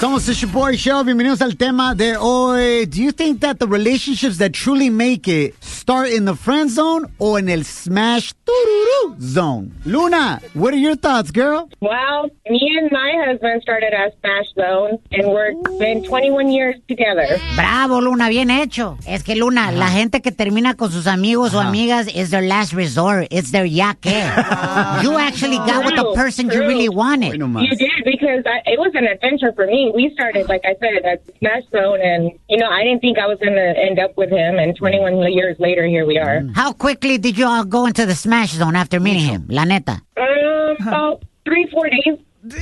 Somos the Shaboy Show. Bienvenidos al tema de hoy. Do you think that the relationships that truly make it start in the friend zone or in el smash zone? Luna, what are your thoughts, girl? Well, me and my husband started as smash zone, and we're been 21 years together. Bravo, Luna, bien hecho. Es que, Luna, la gente que termina con sus amigos o amigas is their last resort. It's their yaque. You actually got with the person you really wanted. You did, because it was an adventure for me. We started, like I said, at smash zone, and, I didn't think I was going to end up with him, and 21 years later, here we are. How quickly did you all go into the smash zone after meeting him? La neta. About 3-4 days.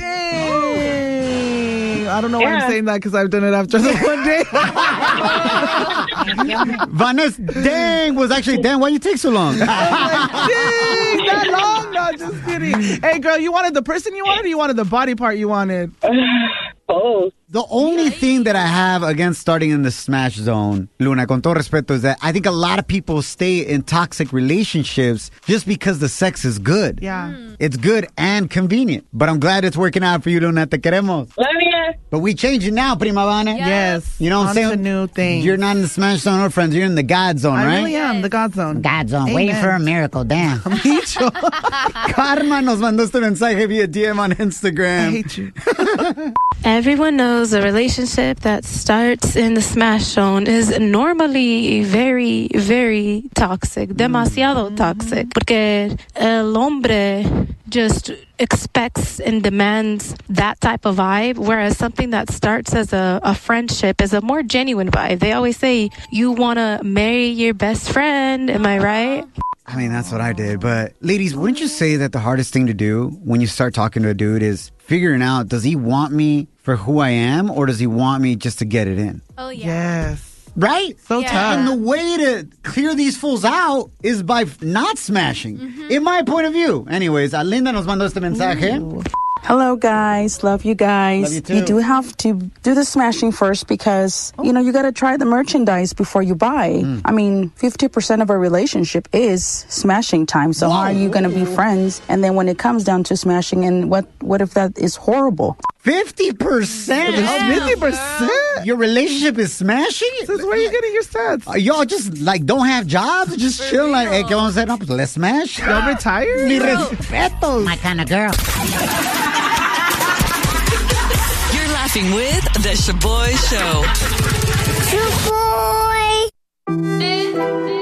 Dang. I don't know why I'm saying that, because I've done it after the one day. Vanessa, dang, was actually, dang, why you take so long? Dang, that long? No, just kidding. Hey, girl, you wanted the person you wanted, or you wanted the body part you wanted? Both. The only thing that I have against starting in the smash zone, Luna, con todo respeto, is that I think a lot of people stay in toxic relationships just because the sex is good. Yeah. It's good and convenient. But I'm glad it's working out for you, Luna. Te queremos. Love ya. But we change it now, Prima Vane. Yes. You know what I'm saying? It's a new thing. You're not in the smash zone or friends. You're in the God zone, right? I really am, the God zone. God zone. Amen. Waiting for a miracle. Damn. Karma nos mandó este mensaje via DM on Instagram. I hate you. Everyone knows a relationship that starts in the smash zone is normally very, very toxic. Demasiado toxic. Porque el hombre just expects and demands that type of vibe, whereas something that starts as a friendship is a more genuine vibe. They always say, you want to marry your best friend. Am I right? I mean, that's what I did. But ladies, wouldn't you say that the hardest thing to do when you start talking to a dude is figuring out, does he want me for who I am, or does he want me just to get it in? Oh, yeah. Yes. Right? So tough. And the way to clear these fools out is by not smashing, in my point of view. Anyways, Linda nos mandó este mensaje. Ooh. Hello, guys. Love you guys. Love you too. You do have to do the smashing first because, you got to try the merchandise before you buy. I mean, 50% of a relationship is smashing time. So how are you going to be friends? And then when it comes down to smashing, and what if that is horrible? 50%? 50%? Your relationship is smashing? Since where are you getting your stats? Y'all just, don't have jobs? Just chill, hey, ¿qué vamos a hacer? No, pues let's smash. Y'all retired? Mi respeto. My kind of girl. You're laughing with The Shaboy Show. Shaboy!